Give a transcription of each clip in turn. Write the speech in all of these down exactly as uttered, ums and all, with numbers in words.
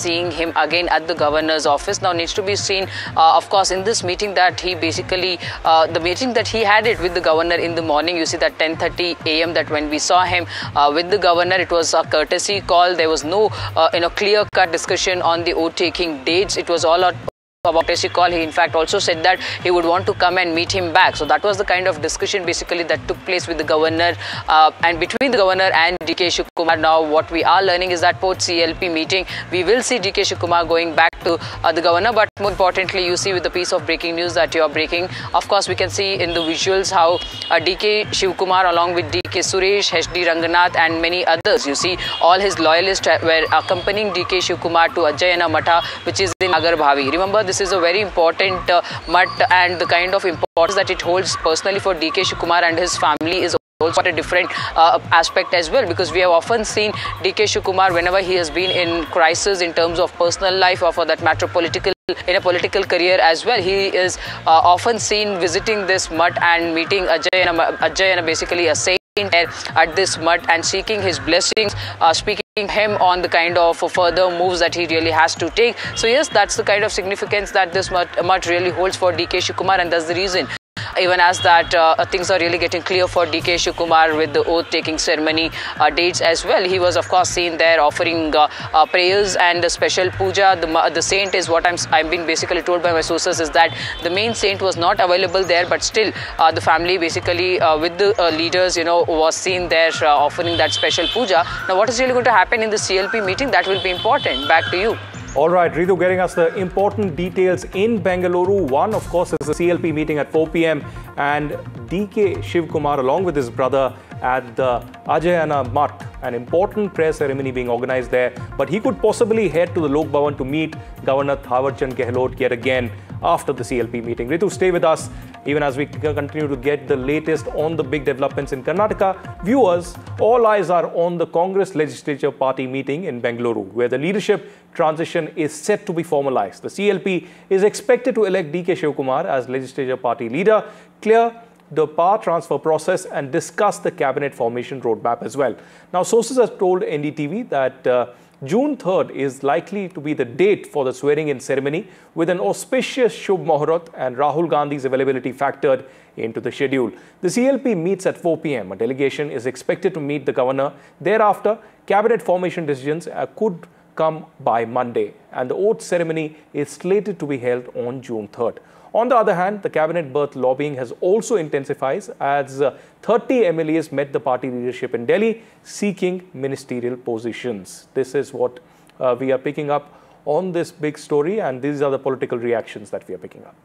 seeing him again at the governor's office. Now needs to be seen, uh, of course, in this meeting that he basically, uh, the meeting that he had it with the governor in the morning, you see that ten thirty a m that when we saw him uh, with the governor, it was a courtesy call. There was no, uh, you know, clear-cut discussion on the oath-taking dates. It was all out about courtesy call. He in fact also said that he would want to come and meet him back. So that was the kind of discussion basically that took place with the governor uh, and between the governor and D K Shivakumar. Now what we are learning is that post C L P meeting, we will see D K Shivakumar going back to uh, the governor. But more importantly, you see with the piece of breaking news that you are breaking, of course we can see in the visuals how uh, D K Shivakumar along with D K Suresh, H D Ranganath and many others, you see all his loyalists were accompanying D K Shivakumar to Ajayana Matha, which is in Agarbhavi. Remember, this is a very important uh, mutt, and the kind of importance that it holds personally for D K Shivakumar and his family is also a different uh, aspect as well, because we have often seen D K Shivakumar whenever he has been in crisis in terms of personal life or for that matter political in a political career as well. He is uh, often seen visiting this mutt and meeting Ajayana, Ajayana basically a saint at this mutt and seeking his blessings, uh, speaking him on the kind of further moves that he really has to take. So yes, that's the kind of significance that this mutt, mutt really holds for D K Shivakumar, and that's the reason. Even as that uh, things are really getting clear for D K Shivakumar with the oath-taking ceremony uh, dates as well. He was of course seen there offering uh, uh, prayers and the special puja. The, the saint is what I'm I'm being basically told by my sources is that the main saint was not available there, but still uh, the family basically uh, with the uh, leaders, you know, was seen there uh, offering that special puja. Now what is really going to happen in the C L P meeting, that will be important. Back to you. All right, Ritu getting us the important details in Bengaluru. One, of course, is the C L P meeting at four p m and D K Shivakumar along with his brother at the Ajayana Mutt, an important prayer ceremony being organized there. But he could possibly head to the Lok Bhavan to meet Governor Thawar Chand Gehlot yet again after the C L P meeting. Ritu, stay with us even as we continue to get the latest on the big developments in Karnataka. Viewers, all eyes are on the Congress Legislature Party meeting in Bengaluru, where the leadership transition is set to be formalized. The C L P is expected to elect D K Shivakumar as Legislature Party leader, clear the power transfer process and discuss the cabinet formation roadmap as well. Now, sources have told N D T V that uh, June third is likely to be the date for the swearing-in ceremony, with an auspicious Shubh Muhurat and Rahul Gandhi's availability factored into the schedule. The C L P meets at four p m A delegation is expected to meet the governor. Thereafter, cabinet formation decisions uh, could come by Monday, and the oath ceremony is slated to be held on June third. On the other hand, the cabinet berth lobbying has also intensified as uh, thirty M L As met the party leadership in Delhi seeking ministerial positions. This is what uh, we are picking up on this big story, and these are the political reactions that we are picking up.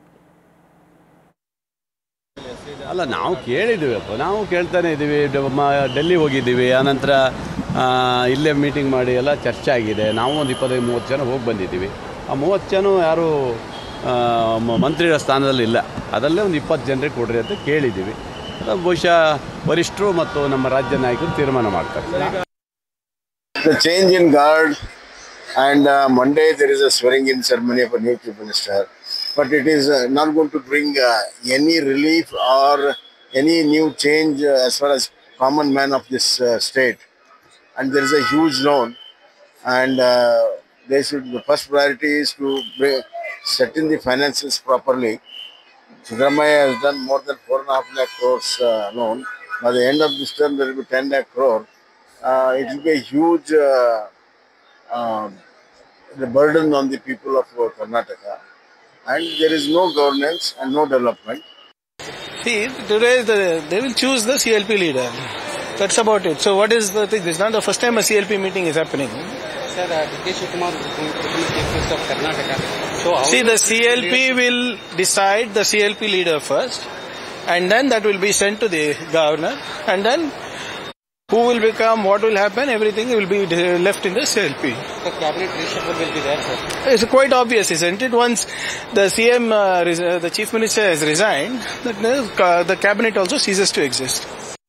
ಅಲ್ಲ ನಾವು ಕೇಳಿದ್ದೀವಪ್ಪ ನಾವು ಕೇಳ್ತಾನೆ ಇದ್ದೀವಿ ಡೆಲ್ಲಿ ಹೋಗಿದ್ದೀವಿ ಆನಂತರ ಇಲ್ಲೇ meeting ಮಾಡಿ ಎಲ್ಲ ಚರ್ಚೆ ಆಗಿದೆ ನಾವು ಒಂದು ಇಪ್ಪತ್ತೈದು ಮೂವತ್ತು ಜನ ಹೋಗಿ ಬಂದಿದ್ದೀವಿ ಆ ಮೂವತ್ತು ಜನ ಯಾರು ಮಂತ್ರಿಗಳ ಸ್ಥಾನದಲ್ಲಿ ಇಲ್ಲ ಅದರಲ್ಲೇ ಒಂದು ಇಪ್ಪತ್ತು ಜನರಿಗೆ ಕೊಡ್ರಿ ಅಂತ ಕೇಳಿದ್ದೀವಿ ಬಹುಶಃ ವರಿಷ್ಠರು ಮತ್ತು ನಮ್ಮ ರಾಜ್ಯ ನಾಯಕರು ತೀರ್ಮಾನ ಮಾಡ್ತಾರೆ The change in guard and uh, Monday there is a swearing in ceremony of a new chief minister, but it is uh, not going to bring uh, any relief or any new change uh, as far as common man of this uh, state. And there is a huge loan, and uh, they should, the first priority is to bring, set in the finances properly. Siddaramaiah has done more than four and a half lakh crores uh, loan. By the end of this term, there will be ten lakh crore. Uh, it will be a huge uh, uh, the burden on the people of uh, Karnataka, and there is no governance and no development. See, today the, they will choose the C L P leader. That's about it. So what is the thing? This is not the first time a C L P meeting is happening. Sir, uh, D K Shivakumar is going to be chief minister of Karnataka. So how See, the C L P will decide the C L P leader first, and then that will be sent to the governor, and then who will become, what will happen, everything will be left in the C L P. The cabinet reshuffle will be there, sir. It's quite obvious, isn't it? Once the C M, uh, the chief minister has resigned, the, the cabinet also ceases to exist.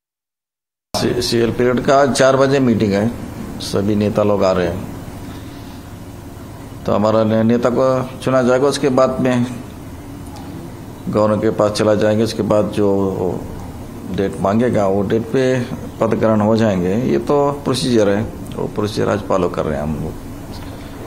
C L P का चार बजे meeting है, सभी नेता लोग आ रहे हैं, तो हमारा नेता को चुना जाएगा, उसके बाद में गवर्नर के पास चला जाएंगे, उसके बाद जो डेट मांगेगा वो डेट पे पद ग्रहण हो जाएंगे। ये तो प्रोसीजर है, वो प्रोसीजर आज फॉलो कर रहे हैं हम लोग।